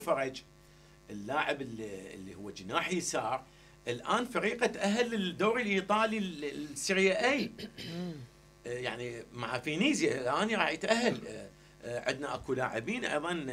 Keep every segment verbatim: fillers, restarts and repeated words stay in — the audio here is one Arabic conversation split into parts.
فرج اللاعب اللي, اللي هو جناح يسار الان فريقه تاهل للدوري الايطالي السيريا اي يعني مع فينيزيا الان راح يتاهل. عندنا اكو لاعبين ايضا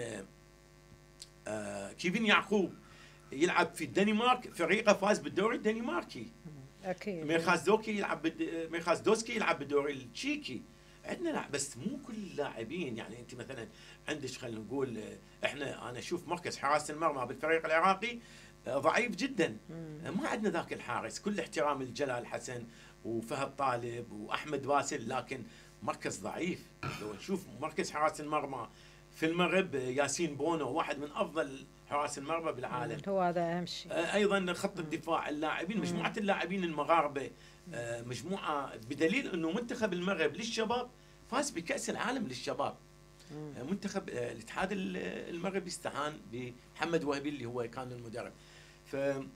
كيفن يعقوب يلعب في الدنمارك، فريقه فاز بالدوري الدنماركي. اكيد. ميرخاز دوكي يلعب بد... ميرخاز دوسكي يلعب بالدوري التشيكي. عندنا لا بس مو كل اللاعبين، يعني انت مثلا عندك خلينا نقول احنا انا اشوف مركز حراسه المرمى بالفريق العراقي ضعيف جدا. ما عندنا ذاك الحارس، كل احترام لجلال حسن وفهد طالب واحمد باسل، لكن مركز ضعيف. لو نشوف مركز حراسه المرمى في المغرب ياسين بونو واحد من افضل حراس المرمى بالعالم، هو هذا اهم شيء. ايضا خط الدفاع اللاعبين مجموعه اللاعبين المغاربه مجموعه، بدليل انه منتخب المغرب للشباب فاز بكاس العالم للشباب. منتخب الاتحاد المغربي استعان بمحمد وهبي اللي هو كان المدرب. ف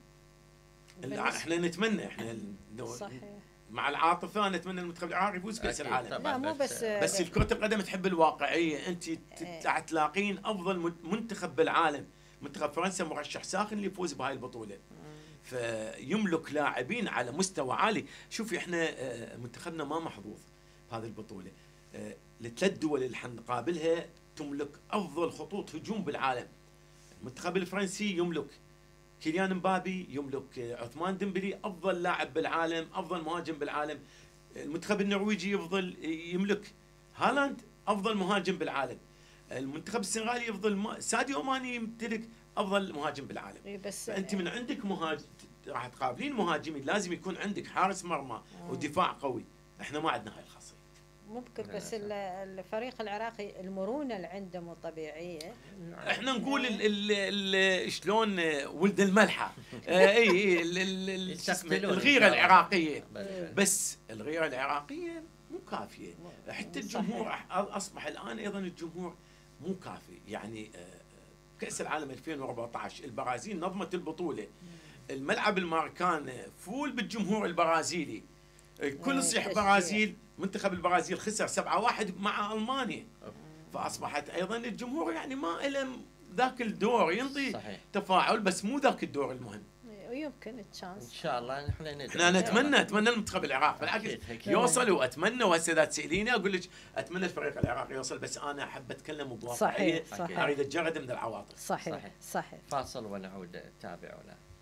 احنا نتمنى احنا صحيح مع العاطفه نتمنى المنتخب العراقي يفوز بكاس العالم. لا مو بس بس كرة القدم تحب الواقعيه، انت تلاقين افضل منتخب بالعالم منتخب فرنسا مرشح ساخن اللي يفوز بهاي البطوله، فيملك لاعبين على مستوى عالي. شوفي احنا منتخبنا ما محظوظ بهذه البطوله، الثلاث دول اللي حنقابلها تملك افضل خطوط هجوم بالعالم. المنتخب الفرنسي يملك كيليان مبابي، يملك عثمان ديمبلي افضل لاعب بالعالم، افضل مهاجم بالعالم. المنتخب النرويجي يفضل يملك هالاند افضل مهاجم بالعالم. المنتخب السنغالي يفضل ساديو ماني يمتلك افضل مهاجم بالعالم. بس فانت من عندك مهاجم راح تقابلين مهاجمين، لازم يكون عندك حارس مرمى ودفاع قوي. احنا ما عندنا هاي الخاصيه. ممكن بس الفريق العراقي المرونه اللي عنده مو طبيعيه. احنا نقول ال ال ال شلون ولد الملحه. اي اي الغيره العراقيه، بس الغيره العراقيه مو كافيه. حتى الجمهور اصبح الان ايضا الجمهور مو كافي. يعني كاس العالم ألفين وأربعة عشر البرازيل نظمت البطوله، الملعب الماركان فول بالجمهور البرازيلي، كل صيح برازيل. منتخب البرازيل خسر سبعة واحد مع المانيا، فاصبحت ايضا الجمهور يعني ما له ذاك الدور، ينطي تفاعل بس مو ذاك الدور المهم. ويمكن تشانس ان شاء الله نحن احنا نتمنى اتمنى المنتخب العراقي بالعكس يوصل، واتمنى وهسه اذا تساليني اقول لك اتمنى الفريق العراقي يوصل، بس انا احب اتكلم بواقعيه، اريد اتجرد من العواطف. صحيح صحيح, صحيح. فاصل ونعود تابعونا.